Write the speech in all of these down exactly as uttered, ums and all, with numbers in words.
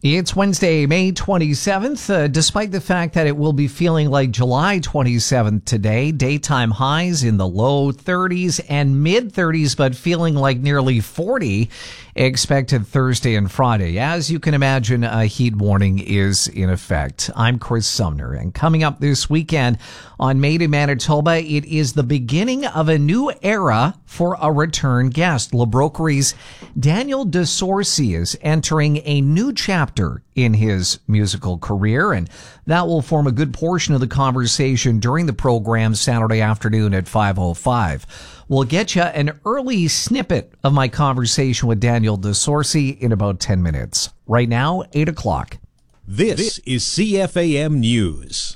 It's Wednesday, May twenty-seventh. Uh, despite the fact that it will be feeling like July twenty-seventh today, daytime highs in the low thirties and mid thirties, but feeling like nearly forty expected Thursday and Friday. As you can imagine, a heat warning is in effect. I'm Chris Sumner, and coming up this weekend on Made in Manitoba, it is the beginning of a new era for a return guest. Le Brokery's Daniel DeSorcy is entering a new chapter in his musical career, and that will form a good portion of the conversation during the program Saturday afternoon at five oh five. We'll get you an early snippet of my conversation with Daniel DeSorcy in about ten minutes. Right now, eight o'clock. This is C F A M News.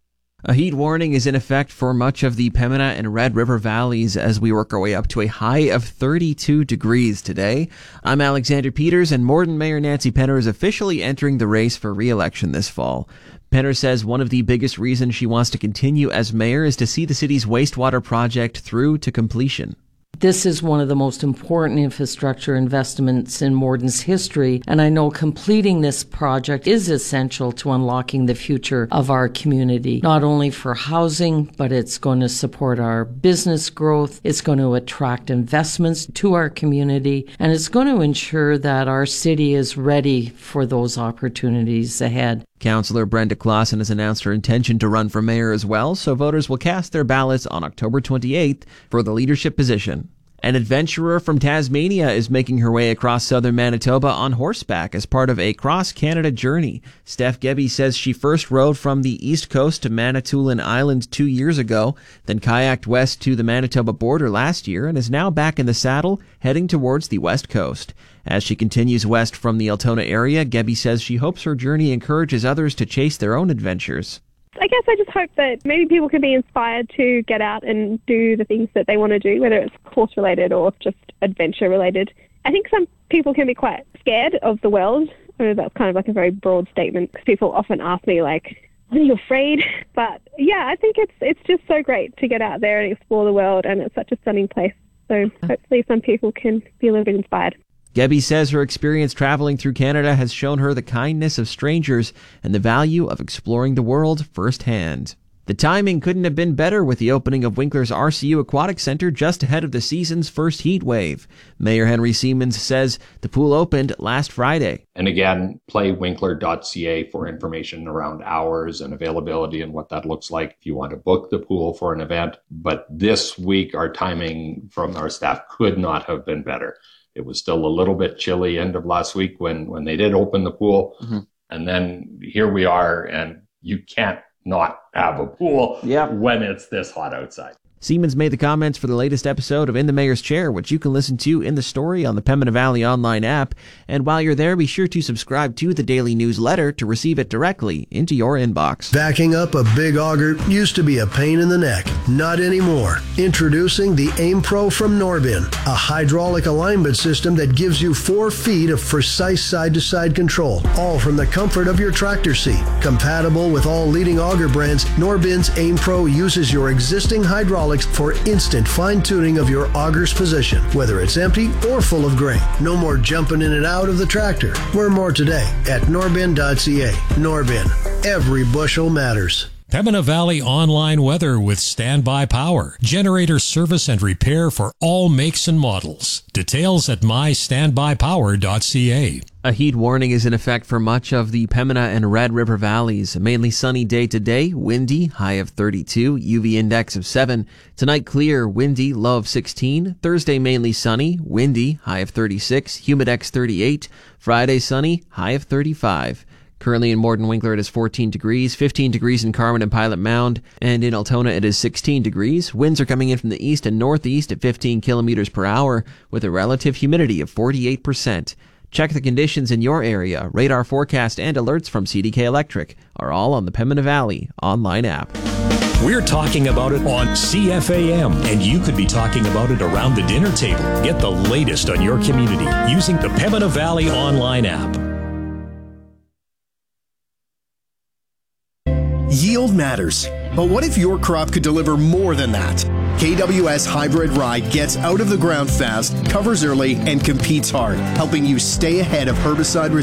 A heat warning is in effect for much of the Pembina and Red River valleys as we work our way up to a high of thirty-two degrees today. I'm Alexander Peters, and Morden Mayor Nancy Penner is officially entering the race for re-election this fall. Penner says one of the biggest reasons she wants to continue as mayor is to see the city's wastewater project through to completion. This is one of the most important infrastructure investments in Morden's history, and I know completing this project is essential to unlocking the future of our community, not only for housing, but it's going to support our business growth, it's going to attract investments to our community, and it's going to ensure that our city is ready for those opportunities ahead. Councillor Brenda Clausen has announced her intention to run for mayor as well, so voters will cast their ballots on October twenty-eighth for the leadership position. An adventurer from Tasmania is making her way across southern Manitoba on horseback as part of a cross-Canada journey. Steph Gebby says she first rode from the east coast to Manitoulin Island two years ago, then kayaked west to the Manitoba border last year, and is now back in the saddle, heading towards the west coast. As she continues west from the Altona area, Gebby says she hopes her journey encourages others to chase their own adventures. I guess I just hope that maybe people can be inspired to get out and do the things that they want to do, whether it's horse-related or just adventure-related. I think some people can be quite scared of the world. I know that's kind of like a very broad statement, because people often ask me, like, are you afraid? But yeah, I think it's it's just so great to get out there and explore the world, and it's such a stunning place. So hopefully some people can be a little bit inspired. Gebby says her experience traveling through Canada has shown her the kindness of strangers and the value of exploring the world firsthand. The timing couldn't have been better with the opening of Winkler's R C U Aquatic Centre just ahead of the season's first heat wave. Mayor Henry Siemens says the pool opened last Friday. And again, play winkler dot c a for information around hours and availability and what that looks like if you want to book the pool for an event. But this week, our timing from our staff could not have been better. It was still a little bit chilly end of last week when, when they did open the pool. Mm-hmm. And then here we are, and you can't not have a pool yeah. when it's this hot outside. Siemens made the comments for the latest episode of In the Mayor's Chair, which you can listen to in the story on the Pembina Valley online app. And while you're there, be sure to subscribe to the daily newsletter to receive it directly into your inbox. Backing up a big auger used to be a pain in the neck. Not anymore. Introducing the Aim Pro from Norbin, a hydraulic alignment system that gives you four feet of precise side-to-side control, all from the comfort of your tractor seat. Compatible with all leading auger brands, Norbin's Aim Pro uses your existing hydraulic for instant fine-tuning of your auger's position, whether it's empty or full of grain. No more jumping in and out of the tractor. Learn more today at norbin dot c a. Norbin. Every bushel matters. Pembina Valley online weather with standby power. Generator service and repair for all makes and models. Details at my standby power dot c a. A heat warning is in effect for much of the Pembina and Red River valleys. A mainly sunny day today, windy, high of thirty-two, U V index of seven. Tonight clear, windy, low of sixteen. Thursday mainly sunny, windy, high of thirty-six, humidex thirty-eight. Friday sunny, high of thirty-five. Currently in Morden Winkler it is fourteen degrees, fifteen degrees in Carman and Pilot Mound, and in Altona it is sixteen degrees. Winds are coming in from the east and northeast at fifteen kilometers per hour with a relative humidity of forty-eight percent. Check the conditions in your area. Radar forecast and alerts from C D K Electric are all on the Pembina Valley online app. We're talking about it on C F A M, and you could be talking about it around the dinner table. Get the latest on your community using the Pembina Valley online app. Yield matters, but what if your crop could deliver more than that? K W S Hybrid Rye gets out of the ground fast, covers early, and competes hard, helping you stay ahead of herbicide